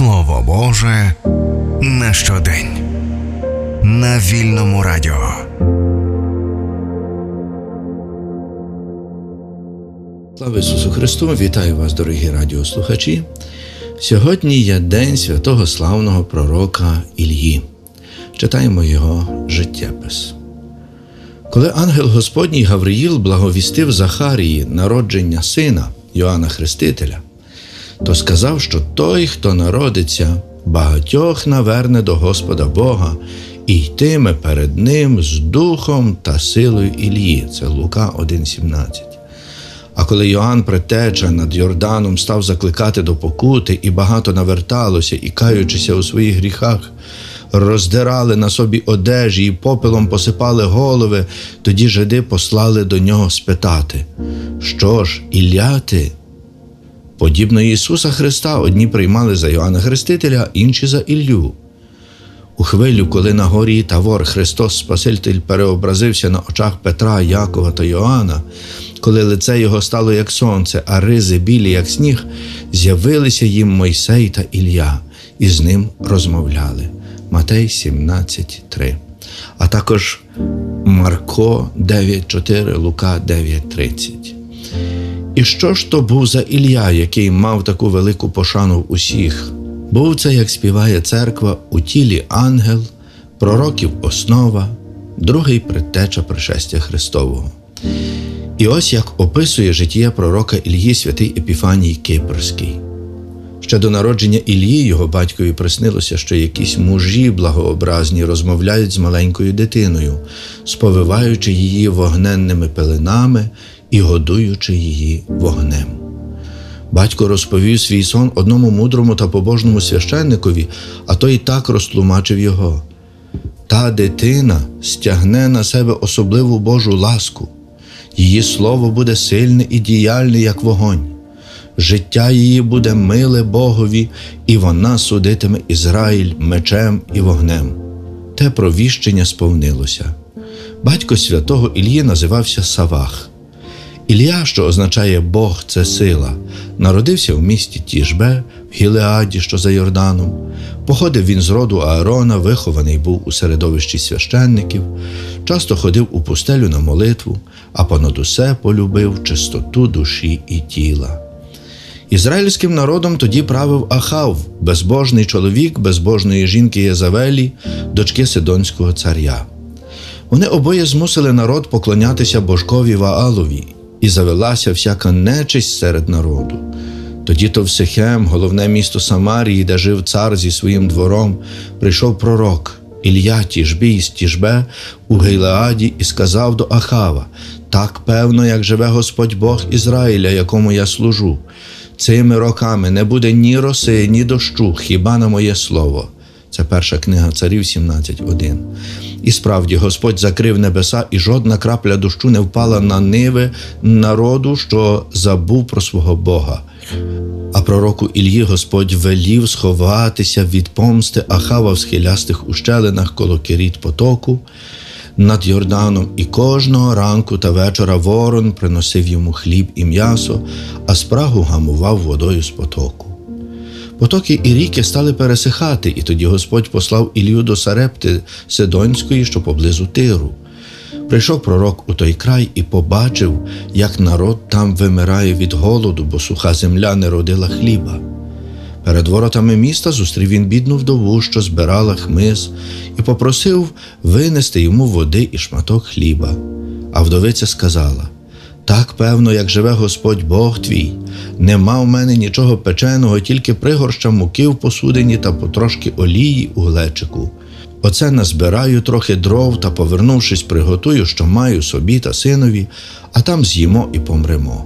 Слово Боже на щодень. На Вільному радіо. Слава Ісусу Христу! Вітаю вас, дорогі радіослухачі! Сьогодні є день святого славного пророка Іллі. Читаємо його життєпис. Коли ангел Господній Гавриїл благовістив Захарії народження сина Йоанна Хрестителя, то сказав, що той, хто народиться, багатьох наверне до Господа Бога і йтиме перед ним з духом та силою Іллі. Це Лука 1,17. А коли Йоанн Предтеча над Йорданом став закликати до покути, і багато наверталося, і, каючися у своїх гріхах, роздирали на собі одежі і попелом посипали голови, тоді жиди послали до нього спитати: «Що ж, Ілля ти?» Подібно Ісуса Христа, одні приймали за Йоанна Хрестителя, інші за Іллю. У хвилю, коли на горі Тавор Христос Спаситель переобразився на очах Петра, Якова та Йоанна, коли лице його стало як сонце, а ризи білі, як сніг, з'явилися їм Мойсей та Ілля, і з ним розмовляли. Матей 17:3. А також Марко 9:4, Лука 9:30. І що ж то був за Ілля, який мав таку велику пошану в усіх? Був це, як співає церква, у тілі ангел, пророків основа, другий предтеча пришестя Христового. І ось як описує життя пророка Іллі святий Епіфаній Кипрський. Ще до народження Іллі його батькові приснилося, що якісь мужі благообразні розмовляють з маленькою дитиною, сповиваючи її вогненними пеленами і годуючи її вогнем. Батько розповів свій сон одному мудрому та побожному священникові, а той так розтлумачив його: «Та дитина стягне на себе особливу Божу ласку. Її слово буде сильне і діяльне, як вогонь. Життя її буде миле Богові, і вона судитиме Ізраїль мечем і вогнем». Те провіщення сповнилося. Батько святого Іллі називався Савах. Ілля, що означає «Бог – це сила», народився в місті Тішбе, в Гілеаді, що за Йорданом. Походив він з роду Аарона, вихований був у середовищі священників, часто ходив у пустелю на молитву, а понад усе полюбив чистоту душі і тіла. Ізраїльським народом тоді правив Ахав, безбожний чоловік безбожної жінки Єзавелі, дочки Сидонського царя. Вони обоє змусили народ поклонятися божкові Ваалові, і завелася всяка нечисть серед народу. Тоді-то в Сихем, головне місто Самарії, де жив цар зі своїм двором, прийшов пророк Ілля Тішбій з Тішбе у Гілеаді і сказав до Ахава: «Так певно, як живе Господь Бог Ізраїля, якому я служу, цими роками не буде ні роси, ні дощу, хіба на моє слово». Це перша книга Царів 17:1. І справді, Господь закрив небеса, і жодна крапля дощу не впала на ниви народу, що забув про свого Бога. А пророку Іллі Господь велів сховатися від помсти Ахава в схилястих ущелинах коло Керіт потоку над Йорданом, і кожного ранку та вечора ворон приносив йому хліб і м'ясо, а спрагу гамував водою з потоку. Потоки і ріки стали пересихати, і тоді Господь послав Іллю до Сарепти Сидонської, що поблизу Тиру. Прийшов пророк у той край і побачив, як народ там вимирає від голоду, бо суха земля не родила хліба. Перед воротами міста зустрів він бідну вдову, що збирала хмиз, і попросив винести йому води і шматок хліба. А вдовиця сказала: «Так певно, як живе Господь Бог твій, нема в мене нічого печеного, тільки пригорща муки в посудині та потрошки олії у глечику. Оце назбираю трохи дров та, повернувшись, приготую, що маю собі та синові, а там з'їмо і помремо».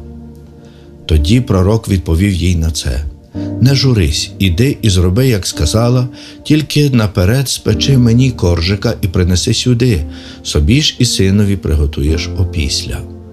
Тоді пророк відповів їй на це: «Не журись, іди і зроби, як сказала, тільки наперед спечи мені коржика і принеси сюди, собі ж і синові приготуєш опісля».